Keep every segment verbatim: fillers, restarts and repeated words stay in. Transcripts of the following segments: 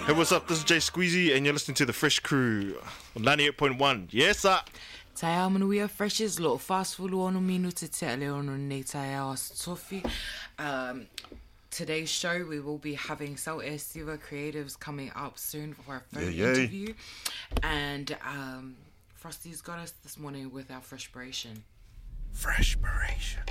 Hey, what's up? This is Jay Squeezy, and you're listening to The Fresh Crew on ninety-eight point one. Yes, sir. Taia manuia freshes lo fast food ono minuta te leono ne taia tofi. Um Today's show, we will be having Sau Siva Creatives coming up soon for our phone yeah, yeah. interview. And um, Frosty's got us this morning with our Freshpiration. Freshpiration.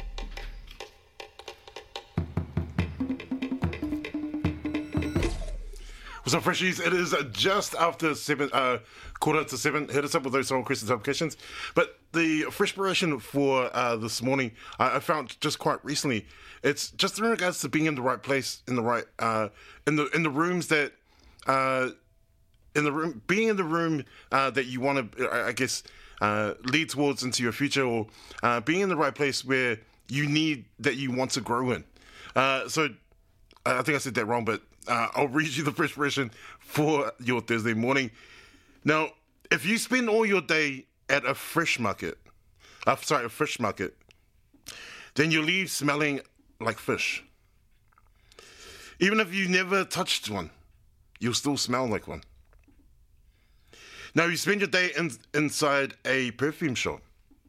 What's up, Freshies? It is just after seven, uh, quarter to seven. Hit us up with those song questions, applications. But the Freshpiration for uh, this morning, I, I found just quite recently. It's just in regards to being in the right place, in the right, uh, in the in the rooms that, uh, in the room, being in the room uh, that you want to, I guess, uh, lead towards into your future, or uh, being in the right place where you need that you want to grow in. Uh, so, I think I said that wrong, but uh, I'll read you the Freshpiration for your Thursday morning. Now, if you spend all your day at a fresh market, uh, sorry, a fish market, then you leave smelling like fish. Even if you never touched one, you'll still smell like one. Now, you spend your day in, inside a perfume shop,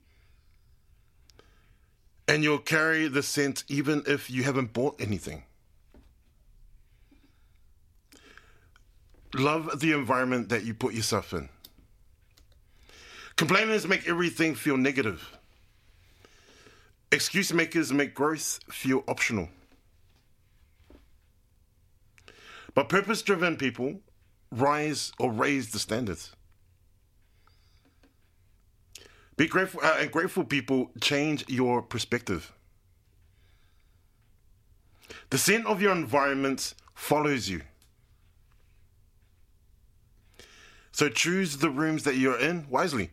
and you'll carry the scent even if you haven't bought anything. Love the environment that you put yourself in. Complainers make everything feel negative. Excuse makers make growth feel optional. But purpose-driven people rise or raise the standards. Be grateful, uh, and grateful people change your perspective. The scent of your environment follows you. So choose the rooms that you're in wisely.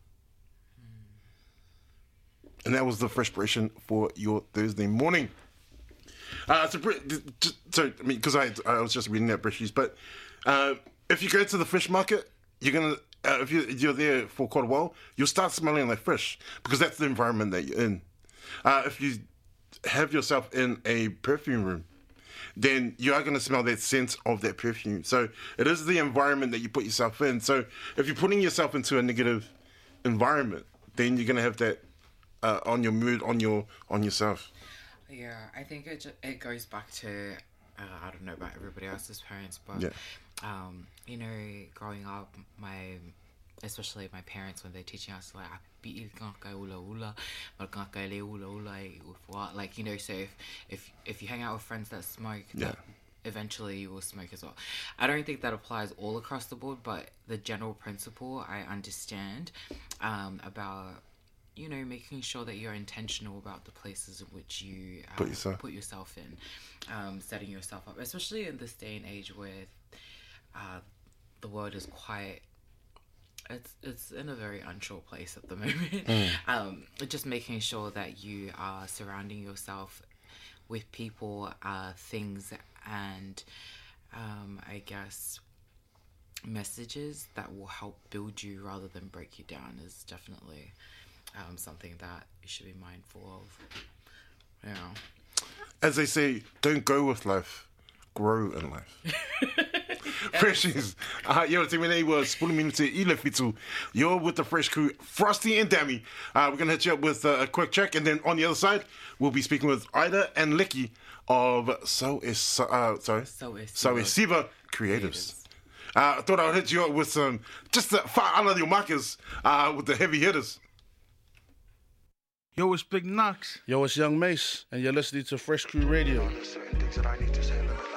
And that was the Freshpiration for your Thursday morning. Uh, so, so I mean, because I I was just reading that Freshies, but uh, if you go to the fish market, you're gonna uh, if you you're there for quite a while, you'll start smelling like fish because that's the environment that you're in. Uh, if you have yourself in a perfume room, then you are going to smell that scent of that perfume. So it is the environment that you put yourself in. So if you're putting yourself into a negative environment, then you're going to have that uh, on your mood, on your on yourself. Yeah, I think it ju- it goes back to, uh, I don't know about everybody else's parents, but, yeah. um, you know, growing up, my, especially my parents, when they're teaching us, like, like, you know, so if, if, if you hang out with friends that smoke, yeah. that eventually you will smoke as well. I don't think that applies all across the board, but the general principle I understand um, about, you know, making sure that you're intentional about the places in which you um, put, yourself. put yourself in, um, setting yourself up, especially in this day and age where uh, the world is quite, it's it's in a very unsure place at the moment. Mm. Um, just making sure that you are surrounding yourself with people, uh, things, and um, I guess messages that will help build you rather than break you down is definitely um, something that you should be mindful of. You know. As they say, don't go with life, grow in life. Freshies. Uh, yo, te mene iwa sepuluh minute I le fitu. You're with the Fresh Crew, Frosty and Dami. Uh, we're going to hit you up with uh, a quick check, and then on the other side, we'll be speaking with Ida and Licky of So Is, uh, sorry? So Is So Is Siva Creatives. Uh, I thought I would hit you up with some, just the fa'ala your markers uh, with the heavy hitters. Yo, it's Big Knox. Yo, it's Young Mace, and you're listening to Fresh Crew Radio. There's certain things that I need to say a little bit